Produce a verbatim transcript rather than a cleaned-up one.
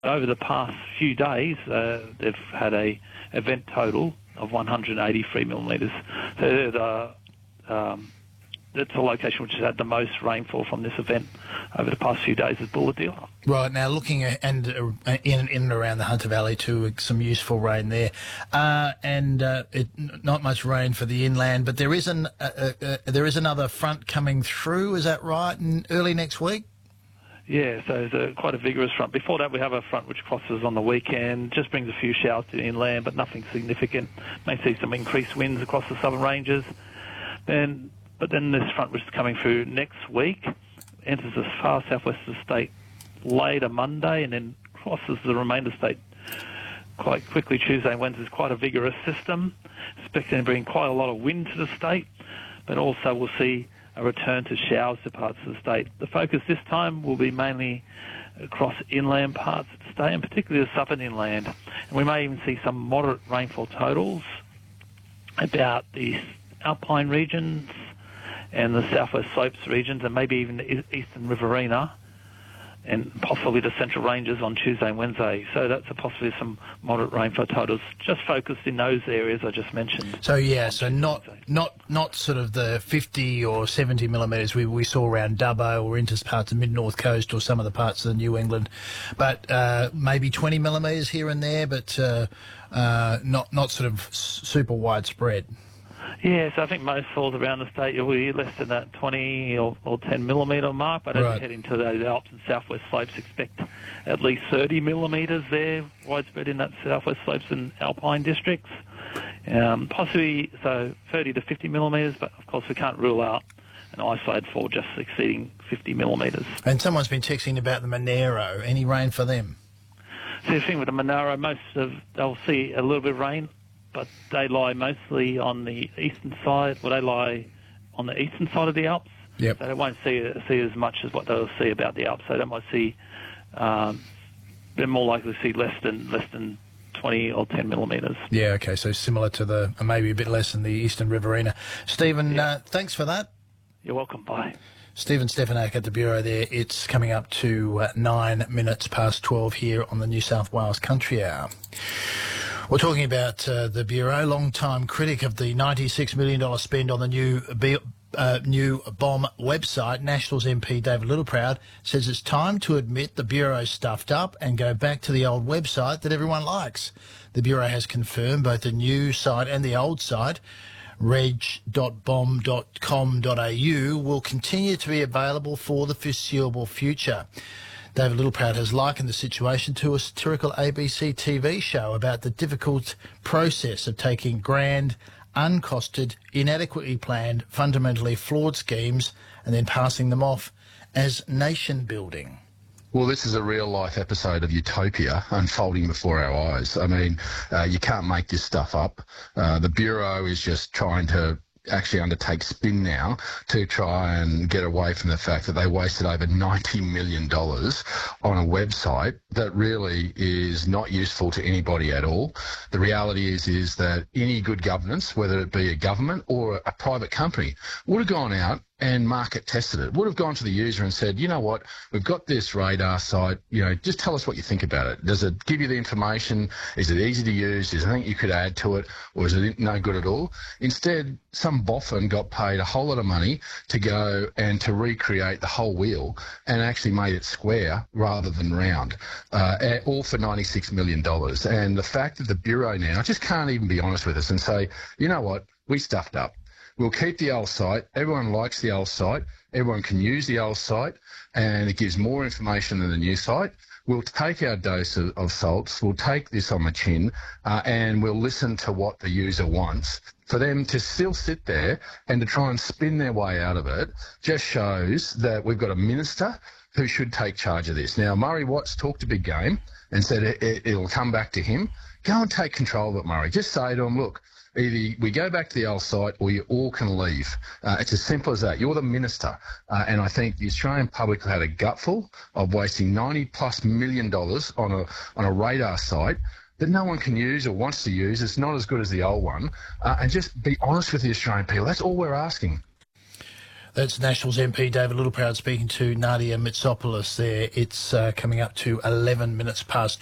over the past few days, uh, they've had a event total of one hundred eighty-three millimetres. So the, um, it's a location which has had the most rainfall from this event over the past few days is Bulahdelah. Right, now looking at, and uh, in, in and around the Hunter Valley too, some useful rain there. Uh, and uh, it, not much rain for the inland, but there is, an, uh, uh, uh, there is another front coming through, is that right, in early next week? Yeah, so it's a, quite a vigorous front. Before that, we have a front which crosses on the weekend, just brings a few showers to the inland, but nothing significant. May see some increased winds across the southern ranges. Then, but then this front which is coming through next week enters the far southwest of the state later Monday and then crosses the remainder of the state quite quickly Tuesday and Wednesday. Is quite a vigorous system, expecting to bring quite a lot of wind to the state, but also we'll see a return to showers to parts of the state. The focus this time will be mainly across inland parts of the state, and particularly the southern inland. And we may even see some moderate rainfall totals about the alpine regions and the southwest slopes regions, and maybe even the eastern Riverina, and possibly the central ranges on Tuesday and Wednesday. So that's a possibility of some moderate rainfall totals, just focused in those areas I just mentioned. So yeah, so not not not sort of the fifty or seventy millimetres we, we saw around Dubbo or into parts of mid-north coast or some of the parts of New England, but uh, maybe twenty millimetres here and there, but uh, uh, not not sort of super widespread. Yes, I think most falls around the state will be less than that twenty or, or ten millimetre mark, but as right. you head into those Alps and southwest slopes, expect at least thirty millimetres there, widespread in that southwest slopes and alpine districts. Um, possibly, so thirty to fifty millimetres, but of course we can't rule out an isolated fall just exceeding fifty millimetres. And someone's been texting about the Monero. Any rain for them? So the thing with the Monero, most of, they'll see a little bit of rain, but they lie mostly on the eastern side. Well, they lie on the eastern side of the Alps. Yep. So they won't see see as much as what they'll see about the Alps. So they might see, um, they're more likely to see less than less than twenty or ten millimetres. Yeah, okay, so similar to the, maybe a bit less than the eastern Riverina. Stephen, yeah. uh, thanks for that. You're welcome, bye. Stephen Stefanak at the Bureau there. It's coming up to uh, nine minutes past twelve here on the New South Wales Country Hour. We're talking about uh, the Bureau, long-time critic of the ninety-six million dollars spend on the new B uh, new bomb website. Nationals M P David Littleproud says it's time to admit the Bureau's stuffed up and go back to the old website that everyone likes. The Bureau has confirmed both the new site and the old site, reg dot bomb dot com dot a u, will continue to be available for the foreseeable future. David Littleproud has likened the situation to a satirical A B C T V show about the difficult process of taking grand, uncosted, inadequately planned, fundamentally flawed schemes and then passing them off as nation building. Well, this is a real-life episode of utopia unfolding before our eyes. I mean, uh, you can't make this stuff up. Uh, the Bureau is just trying to actually undertake spin now to try and get away from the fact that they wasted over ninety million dollars on a website that really is not useful to anybody at all. The reality is is that any good governance, whether it be a government or a private company, would have gone out and market tested it, would have gone to the user and said, you know what, we've got this radar site, you know, just tell us what you think about it. Does it give you the information? Is it easy to use? Is there anything you could add to it? Or is it no good at all? Instead, some boffin got paid a whole lot of money to go and to recreate the whole wheel and actually made it square rather than round, uh, all for ninety-six million dollars. And the fact that the Bureau now just can't even be honest with us and say, you know what, we stuffed up. We'll keep the old site. Everyone likes the old site. Everyone can use the old site, and it gives more information than the new site. We'll take our dose of, of salts. We'll take this on the chin, uh, and we'll listen to what the user wants. For them to still sit there and to try and spin their way out of it just shows that we've got a minister who should take charge of this. Now, Murray Watts talked a big game and said it, it, it'll come back to him. Go and take control of it, Murray. Just say to him, look, either we go back to the old site or you all can leave. Uh, it's as simple as that. You're the minister. Uh, and I think the Australian public had a gutful of wasting ninety plus million dollars on a, on a radar site that no one can use or wants to use. It's not as good as the old one. Uh, and just be honest with the Australian people. That's all we're asking. That's Nationals M P David Littleproud speaking to Nadia Mitsopoulos there. It's uh, coming up to eleven minutes past